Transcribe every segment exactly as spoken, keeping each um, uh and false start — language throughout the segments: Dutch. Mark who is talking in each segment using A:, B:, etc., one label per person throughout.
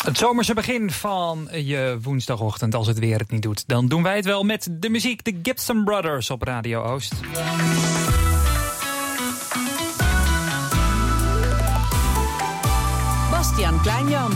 A: Het zomerse begin van je woensdagochtend, als het weer het niet doet. Dan doen wij het wel met de muziek, de Gibson Brothers op Radio Oost.
B: Bastiaan Kleinjan.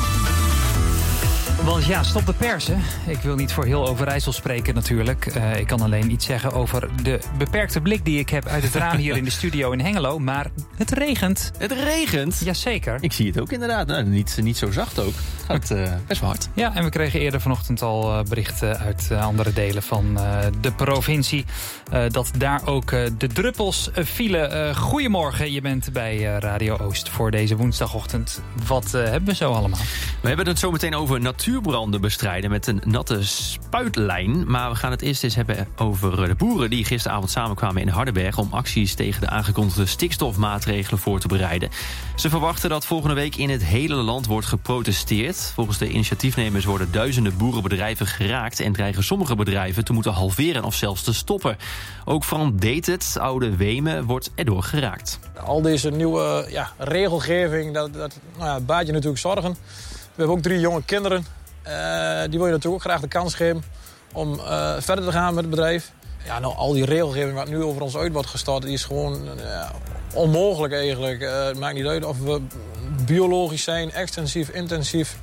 A: Want ja, stop de persen. Ik wil niet voor heel Overijssel spreken natuurlijk. Uh, ik kan alleen iets zeggen over de beperkte blik die ik heb uit het raam hier in de studio in Hengelo. Maar het regent.
C: Het regent?
A: Jazeker.
C: Ik zie het ook inderdaad. Nou, niet, niet zo zacht ook. Het gaat uh, best wel hard.
A: Ja, en we kregen eerder vanochtend al uh, berichten uit uh, andere delen van uh, de provincie. Uh, dat daar ook uh, de druppels uh, vielen. Uh, goedemorgen, je bent bij uh, Radio Oost voor deze woensdagochtend. Wat uh, hebben we zo allemaal?
C: We hebben het zo meteen over natuurbranden bestrijden met een natte spuitlijn. Maar we gaan het eerst eens hebben over de boeren die gisteravond samenkwamen in Hardenberg om acties tegen de aangekondigde stikstofmaatregelen voor te bereiden. Ze verwachten dat volgende week in het hele land wordt geprotesteerd. Volgens de initiatiefnemers worden duizenden boerenbedrijven geraakt en dreigen sommige bedrijven te moeten halveren of zelfs te stoppen. Ook Van Detet, oude Wemen, wordt erdoor geraakt.
D: Al deze nieuwe ja, regelgeving, dat, dat nou ja, baat je natuurlijk zorgen. We hebben ook drie jonge kinderen. Uh, die wil je natuurlijk ook graag de kans geven om uh, verder te gaan met het bedrijf. Ja, nou, al die regelgeving wat nu over ons uit wordt gestort, die is gewoon uh, onmogelijk eigenlijk. Uh, het maakt niet uit of we biologisch zijn, extensief, intensief.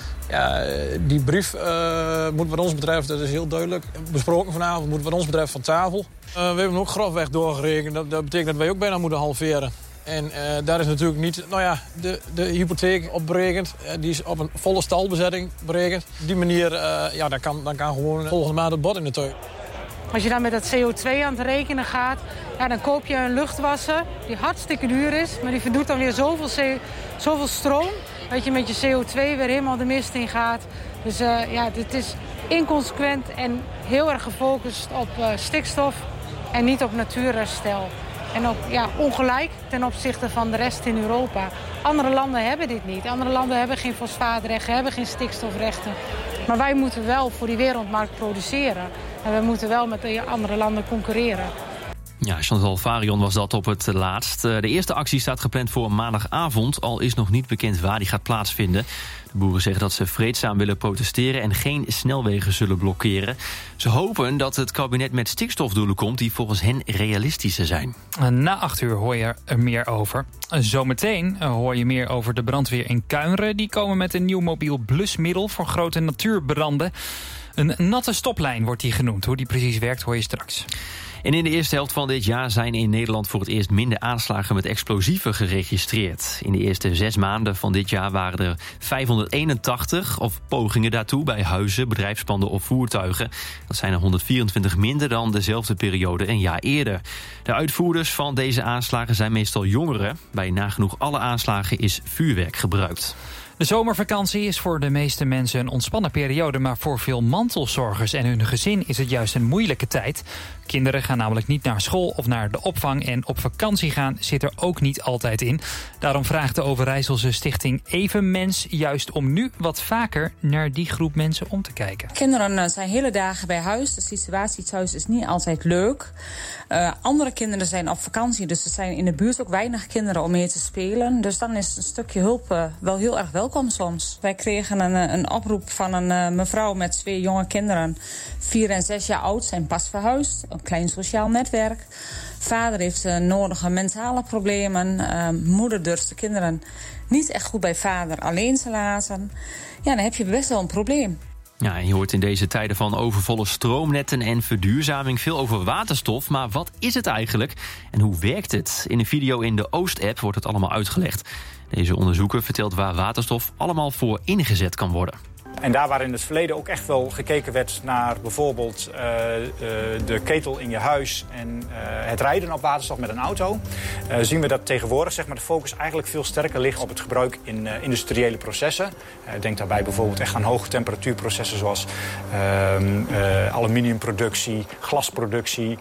D: Ja, die brief uh, moet wat ons betreft, dat is heel duidelijk besproken vanavond, moet wat ons betreft van tafel. Uh, we hebben hem ook grofweg doorgerekend. Dat, dat betekent dat wij ook bijna moeten halveren. En uh, daar is natuurlijk niet, nou ja, de, de hypotheek op berekend. Uh, die is op een volle stalbezetting berekend. Op die manier, uh, ja, dan kan, dan kan gewoon volgende maand het bot in de tuin.
E: Als je dan met dat C O twee aan het rekenen gaat, ja, dan koop je een luchtwasser die hartstikke duur is. Maar die verdoet dan weer zoveel, C- zoveel stroom dat je met je C O twee weer helemaal de mist in gaat. Dus uh, ja, dit is inconsequent en heel erg gefocust op uh, stikstof en niet op natuurherstel. En ook ja, ongelijk ten opzichte van de rest in Europa. Andere landen hebben dit niet. Andere landen hebben geen fosfaatrechten, hebben geen stikstofrechten. Maar wij moeten wel voor die wereldmarkt produceren. En we moeten wel met de andere landen concurreren.
C: Ja, Chantal Varion was dat op het laatst. De eerste actie staat gepland voor maandagavond, al is nog niet bekend waar die gaat plaatsvinden. De boeren zeggen dat ze vreedzaam willen protesteren en geen snelwegen zullen blokkeren. Ze hopen dat het kabinet met stikstofdoelen komt die volgens hen realistischer zijn.
A: Na acht uur hoor je er meer over. Zometeen hoor je meer over de brandweer in Kuinre. Die komen met een nieuw mobiel blusmiddel voor grote natuurbranden. Een natte stoplijn wordt die genoemd. Hoe die precies werkt hoor je straks.
C: En in de eerste helft van dit jaar zijn in Nederland voor het eerst minder aanslagen met explosieven geregistreerd. In de eerste zes maanden van dit jaar waren er vijfhonderdeenentachtig of pogingen daartoe bij huizen, bedrijfspanden of voertuigen. Dat zijn er honderdvierentwintig minder dan dezelfde periode een jaar eerder. De uitvoerders van deze aanslagen zijn meestal jongeren. Bij nagenoeg alle aanslagen is vuurwerk gebruikt.
A: De zomervakantie is voor de meeste mensen een ontspannen periode, maar voor veel mantelzorgers en hun gezin is het juist een moeilijke tijd. Kinderen gaan namelijk niet naar school of naar de opvang en op vakantie gaan zit er ook niet altijd in. Daarom vraagt de Overijsselse stichting Evenmens juist om nu wat vaker naar die groep mensen om te kijken.
F: Kinderen zijn hele dagen bij huis, de situatie thuis is niet altijd leuk. Uh, andere kinderen zijn op vakantie, dus er zijn in de buurt ook weinig kinderen om mee te spelen. Dus dan is een stukje hulp uh, wel heel erg welkom soms. Wij kregen een, een oproep van een uh, mevrouw met twee jonge kinderen. Vier en zes jaar oud, zijn pas verhuisd. Een klein sociaal netwerk. Vader heeft uh, nodige mentale problemen. Uh, moeder durft de kinderen niet echt goed bij vader alleen te laten. Ja, dan heb je best wel een probleem.
C: Ja, en je hoort in deze tijden van overvolle stroomnetten en verduurzaming veel over waterstof. Maar wat is het eigenlijk en hoe werkt het? In een video in de Oost-app wordt het allemaal uitgelegd. Deze onderzoeker vertelt waar waterstof allemaal voor ingezet kan worden.
G: En daar waar in het verleden ook echt wel gekeken werd naar bijvoorbeeld uh, uh, de ketel in je huis en uh, het rijden op waterstof met een auto, uh, zien we dat tegenwoordig zeg maar, de focus eigenlijk veel sterker ligt op het gebruik in uh, industriële processen. Uh, denk daarbij bijvoorbeeld echt aan hoge temperatuurprocessen zoals uh, uh, aluminiumproductie, glasproductie.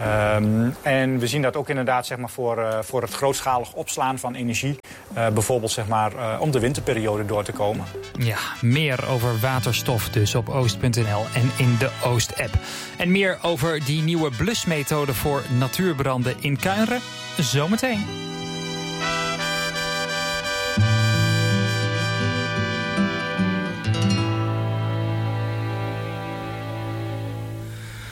G: Um, en we zien dat ook inderdaad zeg maar, voor, uh, voor het grootschalig opslaan van energie, uh, bijvoorbeeld zeg maar, uh, om de winterperiode door te komen.
A: Ja, meer over over waterstof dus op oost punt n l en in de Oost-app. En meer over die nieuwe blusmethode voor natuurbranden in Kuinre zometeen.